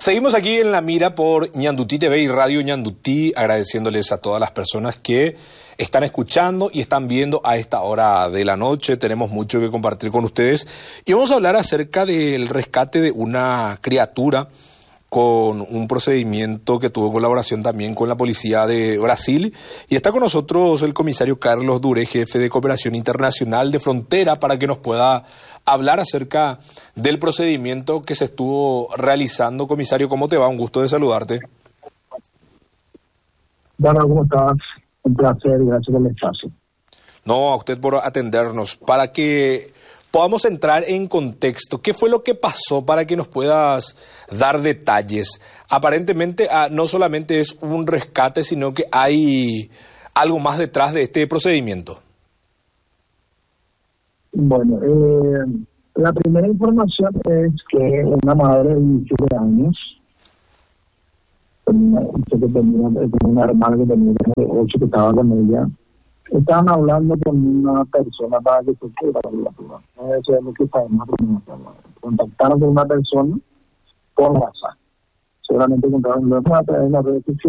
Seguimos aquí en La Mira por Ñandutí TV y Radio Ñandutí, agradeciéndoles a todas las personas que están escuchando y están viendo a esta hora de la noche. Tenemos mucho que compartir con ustedes y vamos a hablar acerca del rescate de una criatura con un procedimiento que tuvo colaboración también con la policía de Brasil. Y está con nosotros el comisario Carlos Dure, jefe de Cooperación Internacional de Frontera, para que nos pueda hablar acerca del procedimiento que se estuvo realizando. Comisario, ¿cómo te va? Un gusto de saludarte. Bueno, ¿cómo estás? Un placer y gracias por el espacio. No, a usted por atendernos. Para que podamos entrar en contexto, ¿qué fue lo que pasó para que nos puedas dar detalles? Aparentemente no solamente es un rescate, sino que hay algo más detrás de este procedimiento. Bueno, la primera información es que una madre de 17 años, tenía una hermana que tenía 8 que estaba con ella, estaban hablando con una persona para que se quede la criatura. Eso es lo que sabemos. Contactaron con una persona por WhatsApp. Seguramente encontraron a través de las redes sociales.